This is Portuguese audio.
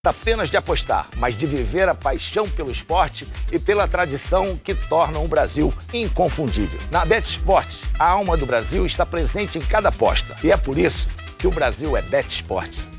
apenas de apostar, mas de viver a paixão pelo esporte e pela tradição que tornam o Brasil inconfundível. Na BetSport, a alma do Brasil está presente em cada aposta. E é por isso que o Brasil é BetSport.